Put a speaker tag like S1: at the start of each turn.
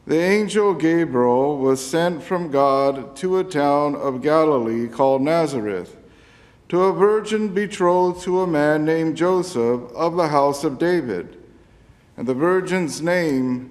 S1: The angel Gabriel was sent from God to a town of Galilee called Nazareth, to a virgin betrothed to a man named Joseph of the house of David. And the virgin's name